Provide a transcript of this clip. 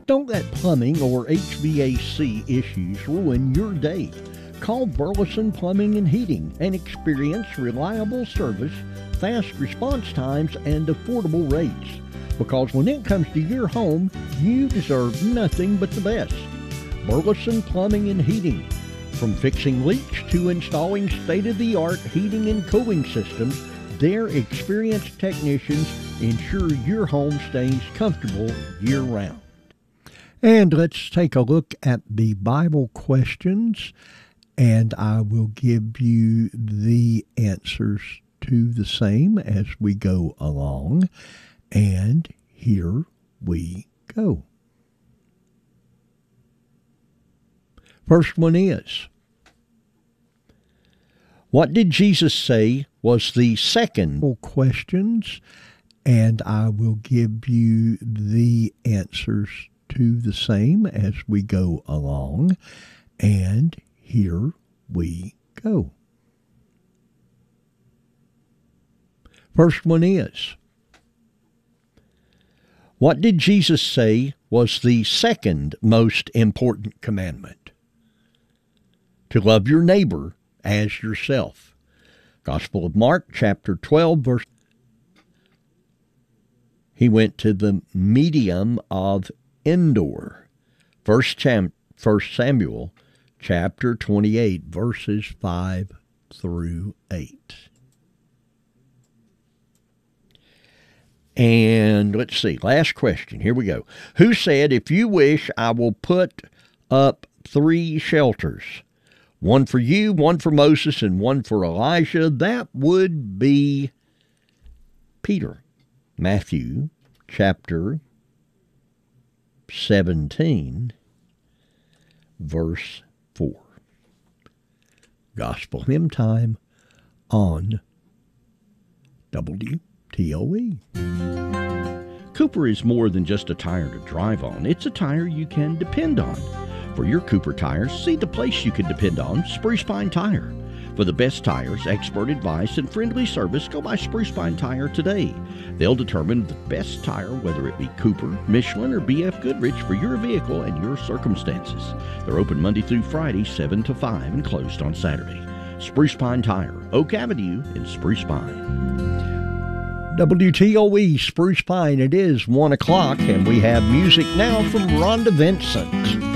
Don't let plumbing or HVAC issues ruin your day. Call Burleson Plumbing and Heating and experience reliable service, fast response times, and affordable rates. Because when it comes to your home, you deserve nothing but the best. Burleson Plumbing and Heating. From fixing leaks to installing state-of-the-art heating and cooling systems, their experienced technicians ensure your home stays comfortable year-round. And let's take a look at the Bible questions, and I will give you the answers to the same as we go along. And here we go. First one is, what did Jesus say was the second? Questions, and I will give you the answers to the same as we go along. And here we go. First one is, what did Jesus say was the second most important commandment? To love your neighbor as yourself. Gospel of Mark, chapter 12, verse. He went to the medium of Endor. 1 Samuel, chapter 28, verses 5 through 8. And let's see, last question. Here we go. Who said, if you wish, I will put up 3 shelters, one for you, one for Moses, and one for Elijah? That would be Peter. Matthew chapter 17, verse 4. Gospel Hymn Time on WTOE. Cooper is more than just a tire to drive on. It's a tire you can depend on. For your Cooper tires, see the place you can depend on, Spruce Pine Tire. For the best tires, expert advice, and friendly service, go by Spruce Pine Tire today. They'll determine the best tire, whether it be Cooper, Michelin, or BF Goodrich, for your vehicle and your circumstances. They're open Monday through Friday, 7 to 5, and closed on Saturday. Spruce Pine Tire, Oak Avenue in Spruce Pine. WTOE Spruce Pine. It is 1 o'clock, and we have music now from Rhonda Vincent.